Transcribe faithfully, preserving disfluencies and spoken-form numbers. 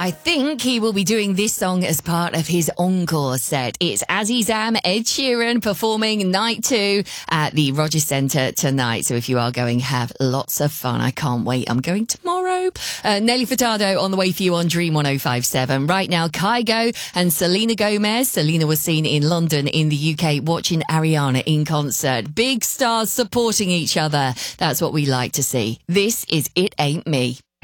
I think he will be doing this song as part of his encore set. It's Azizam, Ed Sheeran performing night two at the Rogers Centre tonight. So if you are going, have lots of fun. I can't wait. I'm going tomorrow. Uh, Nelly Furtado on the way for you on Dream one oh five point seven. Right now, Kygo and Selena Gomez. Selena was seen in London in the U K watching Ariana in concert. Big stars supporting each other. That's what we like to see. This is It Ain't Me.